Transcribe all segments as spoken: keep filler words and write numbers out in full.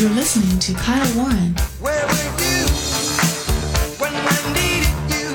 You're listening to Kyle Warren. Where were you when I needed you?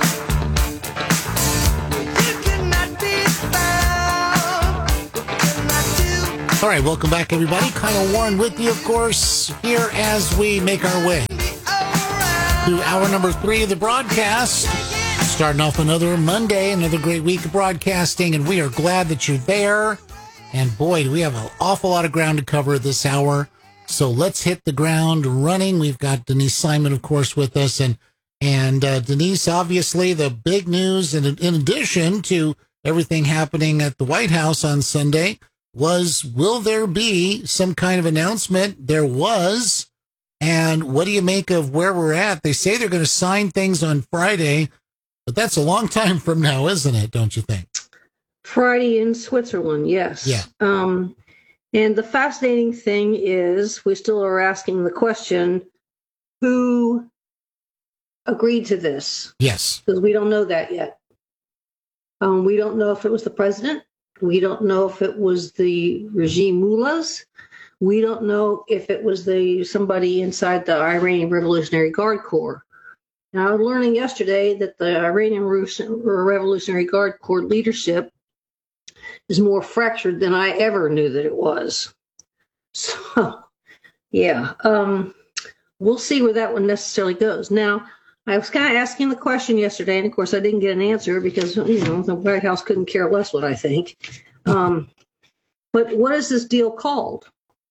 You cannot be found. What can I do? All right, welcome back, everybody. Kyle Warren with you, of course, here as we make our way through hour number three of the broadcast. Starting off another Monday, another great week of broadcasting, and we are glad that you're there. And boy, do we have an awful lot of ground to cover this hour. So let's hit the ground running. We've got Denise Simon, of course, with us. And and uh, Denise, obviously, the big news, and in, in addition to everything happening at the White House on Sunday, was, will there be some kind of announcement? There was. And what do you make of where we're at? They say they're going to sign things on Friday, but that's a long time from now, isn't it? Don't you think? Friday in Switzerland, yes. Yeah. Um, and the fascinating thing is we still are asking the question, who agreed to this? Yes. Because we don't know that yet. Um, we don't know if it was the president. We don't know if it was the regime mullahs. We don't know if it was the somebody inside the Iranian Revolutionary Guard Corps. Now, I was learning yesterday that the Iranian Revolutionary Guard Corps leadership is more fractured than I ever knew that it was. So, yeah, um, we'll see where that one necessarily goes. Now, I was kind of asking the question yesterday, and of course I didn't get an answer because, you know, the White House couldn't care less what I think. Um, but what is this deal called?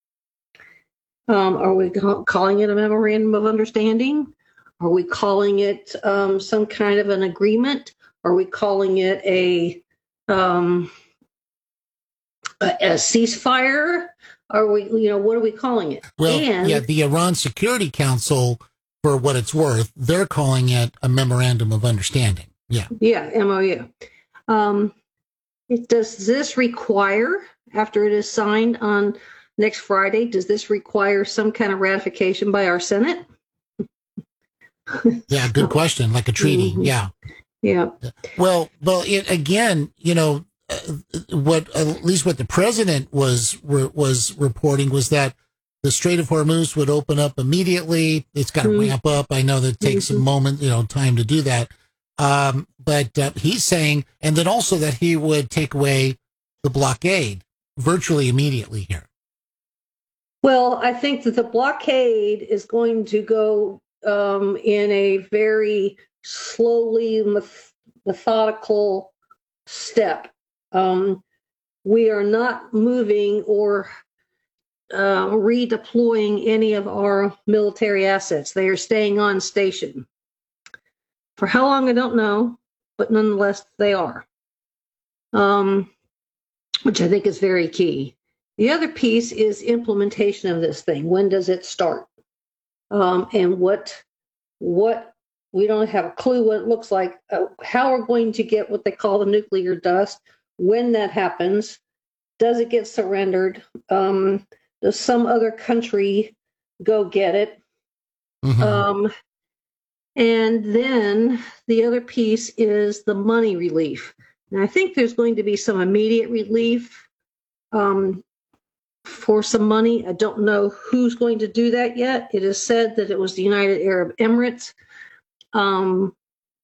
Um, are we ca- calling it a memorandum of understanding? Are we calling it um, some kind of an agreement? Are we calling it a um, a, a ceasefire? Are we, you know, what are we calling it? Well, and, yeah, the Iran Security Council, for what it's worth, they're calling it a memorandum of understanding. Yeah. Yeah, M O U. Um, it, does this require, after it is signed on next Friday, does this require some kind of ratification by our Senate? Yeah, good question. Like a treaty. Mm-hmm. Yeah. Yeah. Well, well, it, again, you know, uh, what at least what the president was re, was reporting was that the Strait of Hormuz would open up immediately. It's got to mm-hmm. ramp up. I know that it takes mm-hmm. a moment, you know, time to do that. Um, but uh, he's saying, and then also that he would take away the blockade virtually immediately here. Well, I think that the blockade is going to go um, in a very slowly meth- methodical step. Um, we are not moving or uh, redeploying any of our military assets. They are staying on station. For how long, I don't know, but nonetheless, they are, um, which I think is very key. The other piece is implementation of this thing. When does it start? Um, and what, what we don't have a clue what it looks like, uh, how we're going to get what they call the nuclear dust, when that happens, does it get surrendered? Um, does some other country go get it? Mm-hmm. Um, and then the other piece is the money relief. And I think there's going to be some immediate relief um, for some money. I don't know who's going to do that yet. It is said that it was the United Arab Emirates. Um,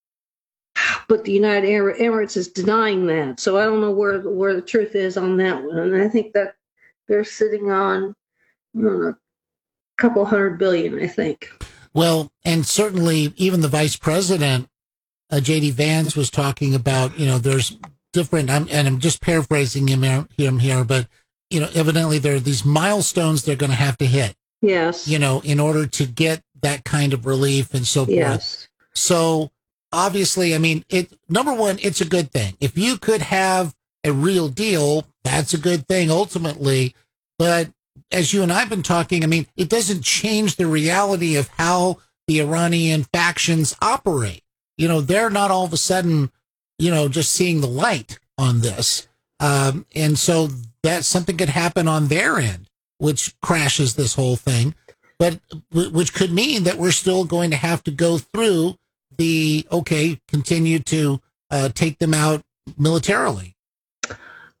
but the United Arab Emirates is denying that. So I don't know where, where the truth is on that one. And I think that they're sitting on I don't know, a couple hundred billion, I think. Well, and certainly even the vice president, uh, J D Vance, was talking about, you know, there's different, I'm, and I'm just paraphrasing him here, him here, but, you know, evidently there are these milestones they're going to have to hit. Yes. You know, in order to get that kind of relief and so forth. Yes. So obviously, I mean, it, number one, it's a good thing. If you could have a real deal, that's a good thing ultimately. But as you and I've been talking, I mean, it doesn't change the reality of how the Iranian factions operate. You know, they're not all of a sudden, you know, just seeing the light on this. Um, and so that something could happen on their end, which crashes this whole thing, but which could mean that we're still going to have to go through the, okay, continue to uh, take them out militarily.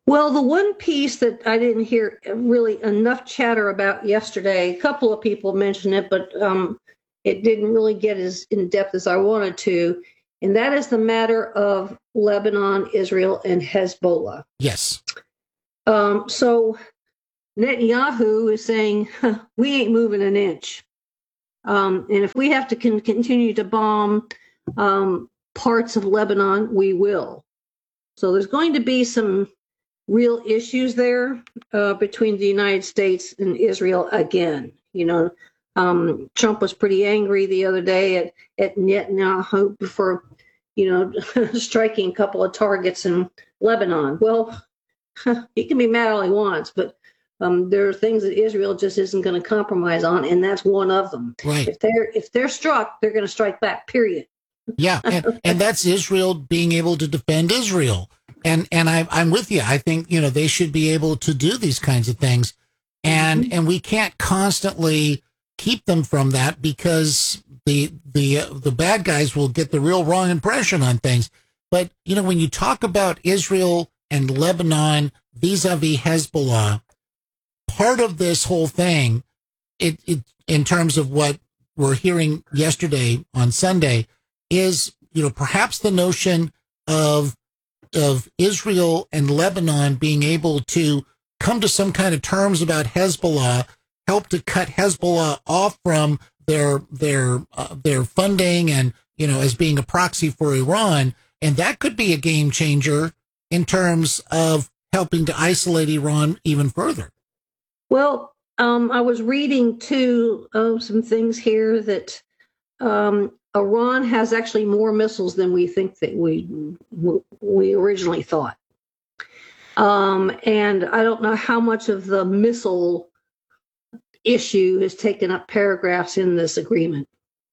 Well, the one piece that I didn't hear really enough chatter about yesterday, a couple of people mentioned it, but um, it didn't really get as in depth as I wanted to, and that is the matter of Lebanon, Israel, and Hezbollah. Yes. Um, so Netanyahu is saying, huh, we ain't moving an inch. Um, and if we have to con- continue to bomb um, parts of Lebanon, we will. So there's going to be some real issues there uh, between the United States and Israel again. You know, um, Trump was pretty angry the other day at, at Netanyahu for, you know, striking a couple of targets in Lebanon. Well, he can be mad all he wants, but um, there are things that Israel just isn't going to compromise on, and that's one of them. Right. If they're if they're struck, they're going to strike back. Period. Yeah, and, and that's Israel being able to defend Israel. And and I, I'm with you. I think, you know, they should be able to do these kinds of things. And mm-hmm. and we can't constantly keep them from that, because the the uh, the bad guys will get the real wrong impression on things. But, you know, when you talk about Israel and Lebanon vis-a-vis Hezbollah, part of this whole thing, it, it in terms of what we're hearing yesterday on Sunday, is, you know, perhaps the notion of of Israel and Lebanon being able to come to some kind of terms about Hezbollah, help to cut Hezbollah off from their their uh, their funding, and, you know, as being a proxy for Iran, and that could be a game changer in terms of helping to isolate Iran even further. Well, um, I was reading too uh, some things here that um, Iran has actually more missiles than we think that we we originally thought. Um, and I don't know how much of the missile issue has taken up paragraphs in this agreement,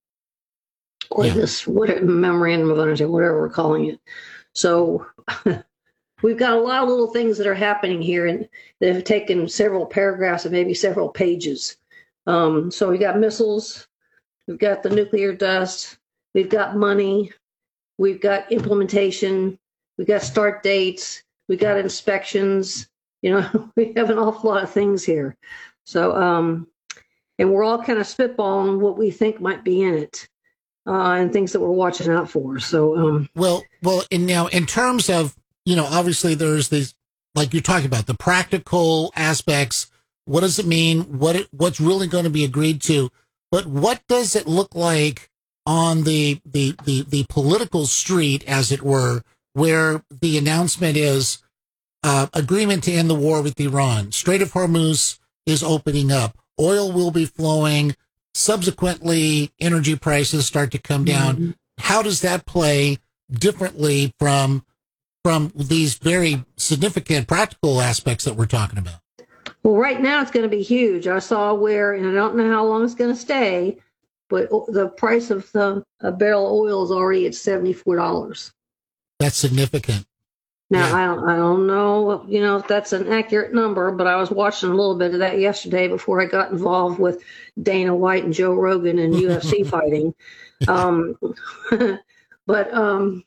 or yeah. this whatever, memorandum of understanding, whatever we're calling it. So we've got a lot of little things that are happening here, and that have taken several paragraphs and maybe several pages. Um, so we got missiles. We've got the nuclear dust, we've got money, we've got implementation, we've got start dates, we've got inspections. You know, we have an awful lot of things here. So, um, and we're all kind of spitballing what we think might be in it, uh, and things that we're watching out for. So, um, well, well, and now in terms of, you know, obviously there's these, like you're talking about, the practical aspects. What does it mean? What it, what's really going to be agreed to? But what does it look like on the, the, the, the political street, as it were, where the announcement is uh, agreement to end the war with Iran? Strait of Hormuz is opening up. Oil will be flowing. Subsequently, energy prices start to come down. Mm-hmm. How does that play differently from from these very significant practical aspects that we're talking about? Well, right now it's going to be huge. I saw where, and I don't know how long it's going to stay, but the price of the a barrel of oil is already at seventy-four dollars. That's significant. Now, yeah. I don't, I don't know, you know, if that's an accurate number, but I was watching a little bit of that yesterday before I got involved with Dana White and Joe Rogan and U F C fighting. Um, but um,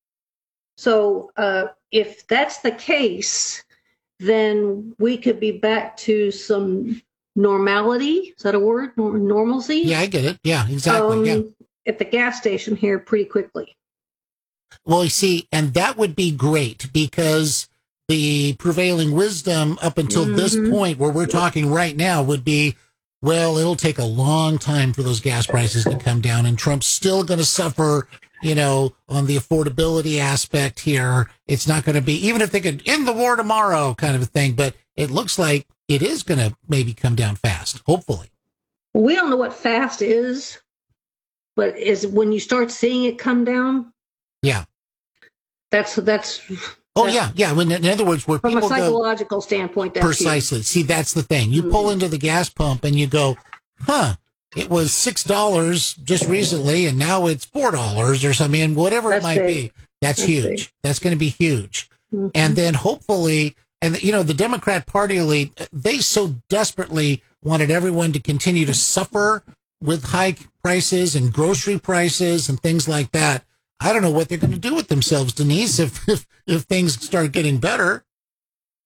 so uh, if that's the case, then we could be back to some normality. Is that a word? Normalcy? Yeah, I get it. Yeah, exactly. Um, yeah. At the gas station here pretty quickly. Well, you see, and that would be great, because the prevailing wisdom up until mm-hmm. this point where we're talking right now would be, well, it'll take a long time for those gas prices to come down, and Trump's still going to suffer, you know, on the affordability aspect here. It's not going to be, even if they could end the war tomorrow kind of a thing, but it looks like it is going to maybe come down fast, hopefully. We don't know what fast is, but is when you start seeing it come down. Yeah. That's, that's, oh, that's, yeah. Yeah. When, in other words, where from people a psychological go, standpoint, that's precisely. huge. See, that's the thing. You mm-hmm. pull into the gas pump and you go, huh, it was six dollars just recently, and now it's four dollars or something, and whatever that's it might big. be. That's, that's huge. Big. That's going to be huge. Mm-hmm. And then hopefully, and you know, the Democrat Party elite, they so desperately wanted everyone to continue to suffer with high prices and grocery prices and things like that. I don't know what they're going to do with themselves, Denise, if, if, if things start getting better.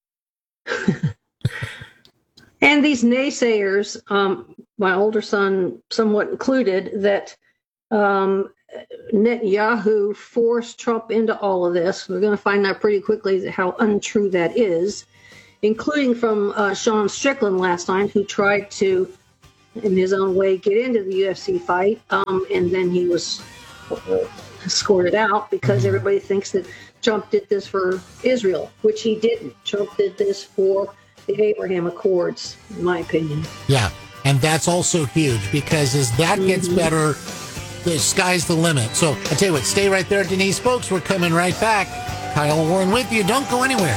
And these naysayers, um, my older son somewhat included, that um, Netanyahu forced Trump into all of this. We're going to find out pretty quickly how untrue that is, including from uh, Sean Strickland last night, who tried to, in his own way, get into the U F C fight, um, and then he was uh, escorted out because everybody thinks that Trump did this for Israel, which he didn't. Trump did this for the Abraham Accords, in my opinion. Yeah, and that's also huge, because as that mm-hmm. gets better, the sky's the limit. So I tell you what, stay right there, Denise. Folks, we're coming right back. Kyle Warren with you. Don't go anywhere.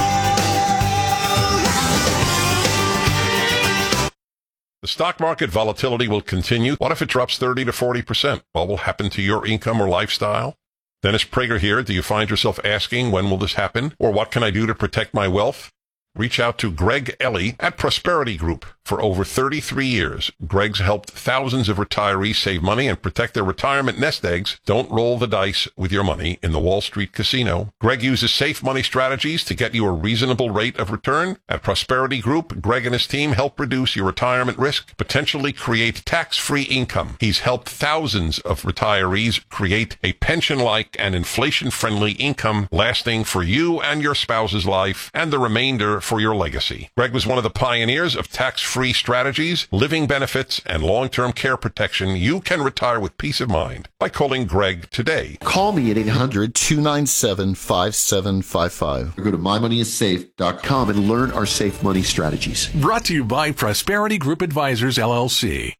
The stock market volatility will continue. What if it drops thirty to forty percent? What will happen to your income or lifestyle? Dennis Prager here. Do you find yourself asking, when will this happen? Or what can I do to protect my wealth? Reach out to Greg Ellie at Prosperity Group. For over thirty-three years, Greg's helped thousands of retirees save money and protect their retirement nest eggs. Don't roll the dice with your money in the Wall Street casino. Greg uses safe money strategies to get you a reasonable rate of return. At Prosperity Group, Greg and his team help reduce your retirement risk, potentially create tax-free income. He's helped thousands of retirees create a pension-like and inflation-friendly income lasting for you and your spouse's life and the remainder for your legacy. Greg was one of the pioneers of tax-free strategies, living benefits, and long-term care protection. You can retire with peace of mind by calling Greg today. Call me at eight hundred, two nine seven, five seven five five. Go to my money is safe dot com and learn our safe money strategies. Brought to you by Prosperity Group Advisors, L L C.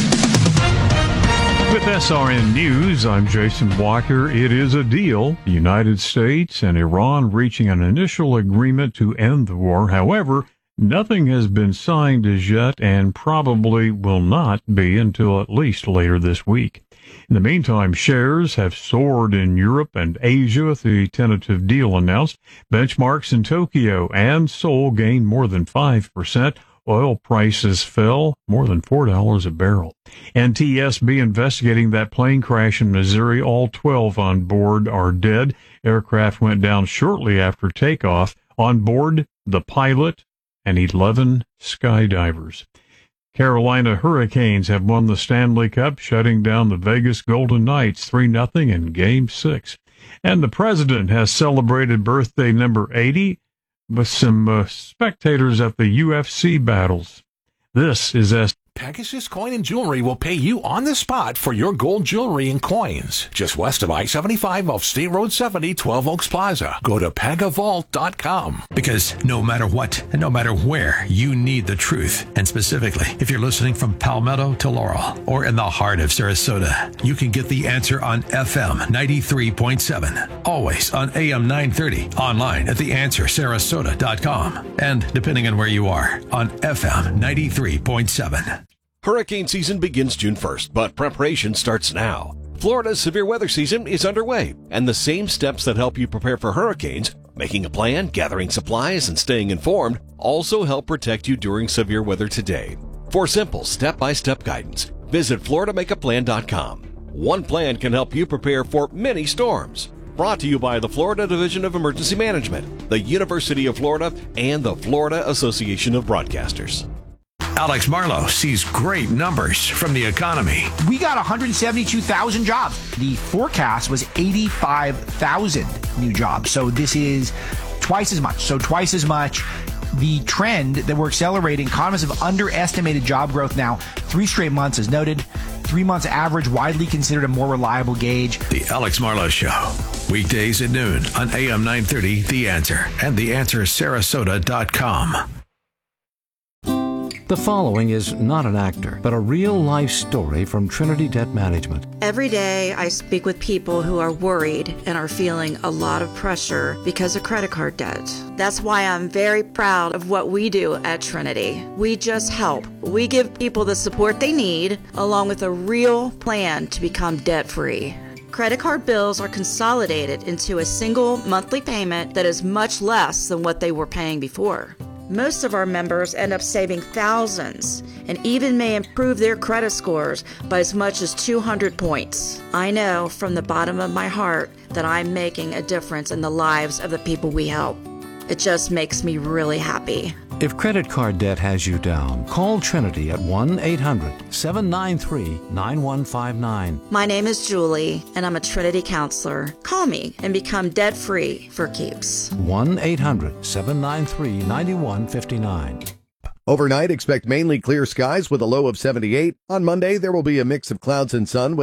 With S R N News, I'm Jason Walker. It is a deal. The United States and Iran reaching an initial agreement to end the war. However, nothing has been signed as yet and probably will not be until at least later this week. In the meantime, shares have soared in Europe and Asia with the tentative deal announced. Benchmarks in Tokyo and Seoul gained more than five percent. Oil prices fell more than four dollars a barrel. N T S B investigating that plane crash in Missouri. All twelve on board are dead. Aircraft went down shortly after takeoff. On board, the pilot and eleven skydivers. Carolina Hurricanes have won the Stanley Cup, shutting down the Vegas Golden Knights three nothing in Game six. And the president has celebrated birthday number eighty with some uh, spectators at the U F C battles. This is S. Pegasus Coin and Jewelry will pay you on the spot for your gold jewelry and coins. Just west of I seventy-five off State Road seventy, twelve Oaks Plaza. Go to pegavault dot com. Because no matter what, and no matter where, you need the truth. And specifically, if you're listening from Palmetto to Laurel, or in the heart of Sarasota, you can get the answer on F M ninety-three point seven. Always on A M nine thirty. Online at the answer sarasota dot com. And depending on where you are, on F M ninety-three point seven. Hurricane season begins June first, but preparation starts now. Florida's severe weather season is underway, and the same steps that help you prepare for hurricanes, making a plan, gathering supplies, and staying informed, also help protect you during severe weather today. For simple step-by-step guidance, visit florida make a plan dot com. One plan can help you prepare for many storms. Brought to you by the Florida Division of Emergency Management, the University of Florida, and the Florida Association of Broadcasters. Alex Marlowe sees great numbers from the economy. We got one hundred seventy-two thousand jobs. The forecast was eighty-five thousand new jobs. So this is twice as much. So twice as much. The trend that we're accelerating, economists have underestimated job growth now three straight months, as noted. Three months average, widely considered a more reliable gauge. The Alex Marlowe Show, weekdays at noon on A M nine thirty, The Answer, and the answer sarasota dot com. The following is not an actor, but a real-life story from Trinity Debt Management. Every day I speak with people who are worried and are feeling a lot of pressure because of credit card debt. That's why I'm very proud of what we do at Trinity. We just help. We give people the support they need, along with a real plan to become debt-free. Credit card bills are consolidated into a single monthly payment that is much less than what they were paying before. Most of our members end up saving thousands and even may improve their credit scores by as much as two hundred points. I know from the bottom of my heart that I'm making a difference in the lives of the people we help. It just makes me really happy. If credit card debt has you down, call Trinity at one eight hundred seven nine three nine one five nine. My name is Julie, and I'm a Trinity counselor. Call me and become debt-free for keeps. one eight hundred seven nine three nine one five nine. Overnight, expect mainly clear skies with a low of seventy-eight. On Monday, there will be a mix of clouds and sun with